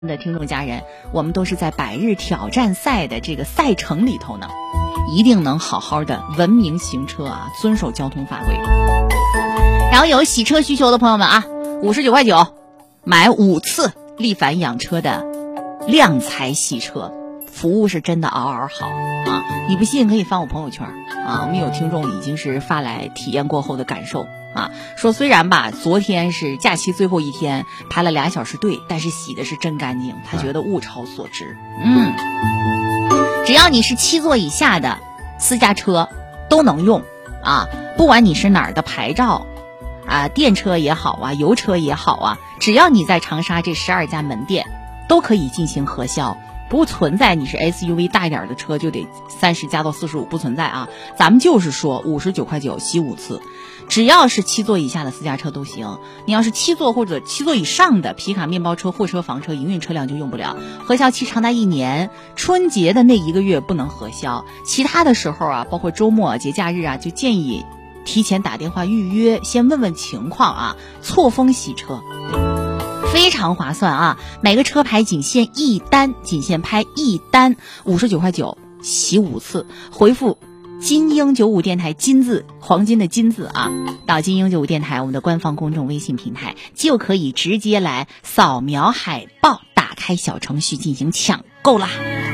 的听众家人，我们都是在百日挑战赛的这个赛程里头呢，一定能好好的文明行车啊，遵守交通法规。然后有洗车需求的朋友们啊，59块9买5次力凡养车的亮彩洗车，服务是真的嗷嗷好啊！你不信可以翻我朋友圈啊，我们有听众已经是发来体验过后的感受啊，说虽然吧昨天是假期最后一天排了2小时队，但是洗的是真干净，他觉得物超所值。只要你是7座以下的私家车都能用啊，不管你是哪儿的牌照啊，电车也好啊，油车也好啊，只要你在长沙这12家门店都可以进行核销，不存在你是 SUV 大一点的车就得30加到45，不存在啊。咱们就是说59块9洗5次，只要是7座以下的私家车都行。你要是7座或者7座以上的皮卡、面包车、货车、房车、营运车辆就用不了，核销期长达1年，春节的那1个月不能核销，其他的时候啊，包括周末、节假日啊，就建议提前打电话预约，先问问情况啊，错峰洗车。非常划算啊！每个车牌仅限1单，仅限拍1单，59块9洗5次。回复金鹰95电台，金字黄金的金字啊，到金鹰95电台我们的官方公众微信平台，就可以直接来扫描海报，打开小程序进行抢购啦。